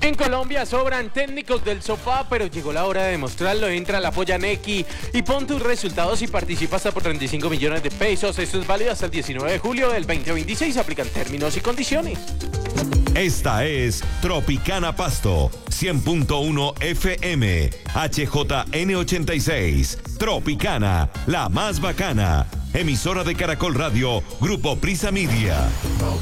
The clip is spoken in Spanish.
En Colombia sobran técnicos del sofá, pero llegó la hora de demostrarlo. Entra la polla Neki y pon tus resultados y participa hasta por 35 millones de pesos. Esto es válido hasta el 19 de julio del 2026. Aplican términos y condiciones. Esta es Tropicana Pasto, 100.1 FM, HJN86. Tropicana, la más bacana. Emisora de Caracol Radio, Grupo Prisa Media.